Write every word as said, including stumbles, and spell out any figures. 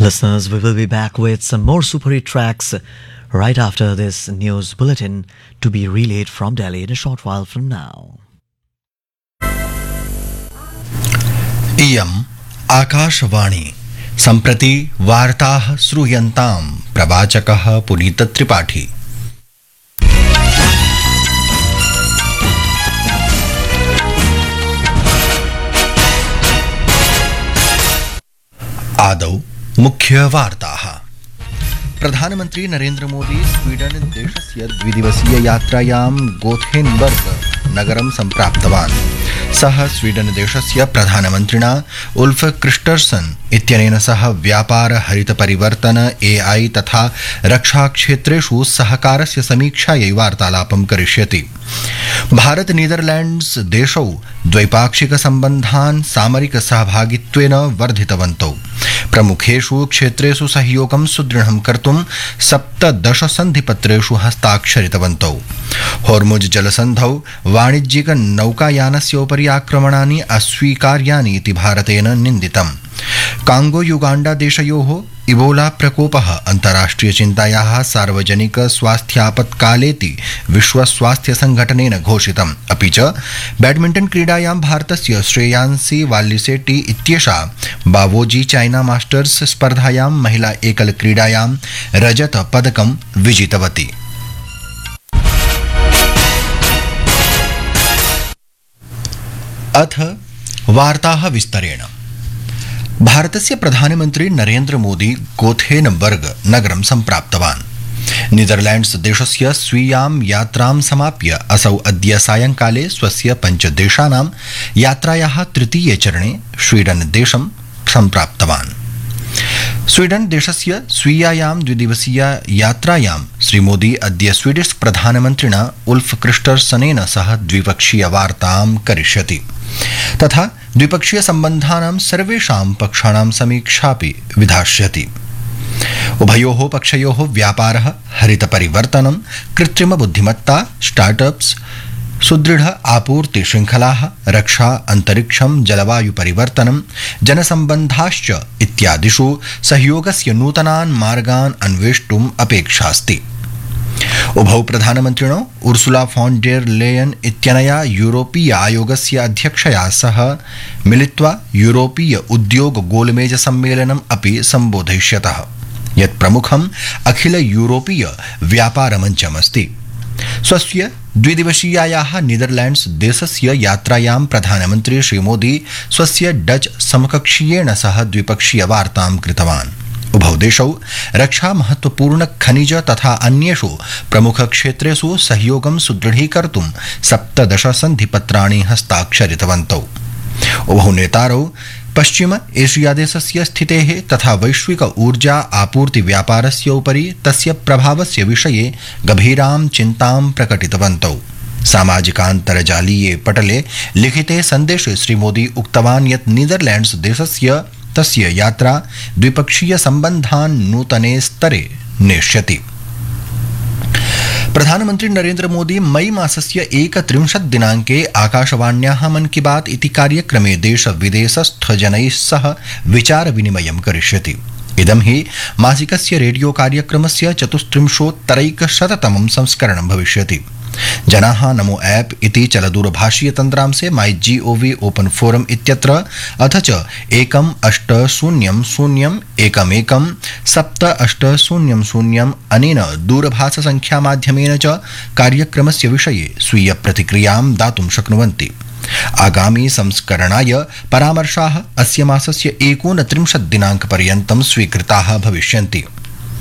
Listeners, we will be back with some more super hit tracks right after this news bulletin to be relayed from Delhi in a short while from now. इयम् आकाशवाणी सम्प्रति वार्ताः श्रूयन्तां प्रवाचकः पुनीत त्रिपाठी। आदौ मुख्य वार्ताः। प्रधानमंत्री Narendra Modi Sweden देशस्य द्विदिवसीय यात्रायां गोथेनबर्ग नगरं सम्प्राप्तवान्। सः स्वीडन देशस्य प्रधानमन्त्रिणा उल्फ क्रिस्टर्सन इत्यनेन सह व्यापार हरित परिवर्तन एआई तथा रक्षा क्षेत्रेषु सहकारस्य समीक्षायै वार्तालापं करिष्यति। भारत नीदरलैंड्स देशौ द्वैपाक्षिक सम्बन्धान् सामरिक सहभागित्वेन वर्धितवन्तौ। प्रमुखेषु क्षेत्रेषु सहयोगं सुदृढं कर्तुं सप्तदश सन्धिपत्रेषु हस्ताक्षरितवन्तौ। होर्मुज जलसन्धौ वाणिज्यिक नौकायानस्य उपरि आक्रमणानि अस्वीकार्यानि इति भारतेन निन्दितम्। कांगो युगांडा देशयोः इबोला प्रकोपः अन्ताराष्ट्रिय चिन्तायाः सार्वजनिक स्वास्थ्यापत्कालेति विश्व स्वास्थ्य संघटनेन घोषितम्। अपि च बैडमिंटन क्रीडायां भारतस्य श्रेयांसी वाल्लिसेट्टी इत्येषा बावोजी चाइना मास्टर्स स्पर्धायां महिला एकल क्रीडायां रजत पदकं विजितवती। अथ वार्ताः विस्तरेण। भारतस्य प्रधानमन्त्री नरेंद्र मोदी गोथेनबर्ग नगरं सम्प्राप्तवान्। नीदरलैंड्स देशस्य स्वीयां यात्रां समाप्य असौ अद्य सायंकाले स्वस्य पञ्चदेशानां यात्रायाः तृतीये चरणे स्वीडन देशं सम्प्राप्तवान्। स्वीडन देशस्य स्वीयायां द्विदिवसीय यात्रायां श्रीमोदी अद्य स्वीडिश प्रधानमन्त्रिणा उल्फ क्रिस्टर्सनेन सह द्विपक्षीय वार्तां करिष्यति तथा द्विपक्षीय सम्बन्धानां सर्वेषां पक्षाणां समीक्षापि विधास्यति। उभयोः पक्षयोः व्यापारः हरित परिवर्तनं कृत्रिम बुद्धिमत्ता स्टार्टअप्स सुदृढ़ आपूर्ति श्रृंखलाः रक्षा अंतरिक्षं जलवायु परिवर्तनं जनसंबन्धाश्च इत्यादिषु सहयोगस्य नूतनान् मार्गान् अन्वेष्टुम् अपेक्षास्ति। उभौ प्रधानमन्त्रिणौ उर्सुला फॉन डेर लेयन इत्यनया यूरोपीय आयोगस्य अध्यक्षया सह मिलित्वा यूरोपीय उद्योग गोलमेज सम्मेलनम् अपि सम्बोधयिष्यतः, यत् प्रमुखम् अखिल यूरोपीय व्यापार मञ्चमस्ति। स्वस्य द्विदिवसीयायाः नीदरलैंड्स देशस्य यात्रायां प्रधानमन्त्री श्रीमोदी स्वस्य डच समकक्षीयेण सह द्विपक्षीय वार्तां कृतवान्। उभौ देशौ रक्षा महत्वपूर्ण खनिज तथा अन्येषु प्रमुख क्षेत्रेषु सहयोगं सुदृढीकर्तुं सप्तदश सन्धिपत्राणि हस्ताक्षरितवन्तौ। उभौ नेतारौ पश्चिम एशिया देशस्य स्थितेः तथा वैश्विक ऊर्जा आपूर्ति व्यापारस्य उपरि तस्य प्रभावस्य विषये गभीरां चिन्तां प्रकटितवन्तौ। सामाजिकान्तर्जालीये पटले लिखिते सन्देशे श्रीमोदी उक्तवान् यत् नीदरलैंड्स देशस्य तस्य यात्रा द्विपक्षीय सम्बन्धान् नूतने स्तरे नेष्यति। प्रधानमन्त्री नरेंद्र मोदी मई मासस्य एकत्रिंशत् दिनाङ्के आकाशवाण्याः मन की बात इति कार्यक्रमे देश विदेशस्थ जनैः सह विचार विनिमयं करिष्यति। इदं हि मासिकस्य रेडियो कार्यक्रमस्य चतुस्त्रिंशोत्तरैकशततमं संस्करणं भविष्यति। जनाः नमो ऐप इति चलदूरभाषीय तन्त्रांशे माई जीओवी ओपन फोरम इत्यत्र अथ च एकम् अष्ट शून्यं शून्यम् एकमेकं सप्त अष्ट शून्यं शून्यम् अनेन दूरभाष संख्या माध्यमेन च कार्यक्रमस्य विषये स्वीय प्रतिक्रियां दातुं शक्नुवन्ति। आगामी संस्करणाय परामर्शाः अस्य मासस्य एकोनत्रिंशत् दिनाङ्कपर्यन्तं स्वीकृताः भविष्यन्ति।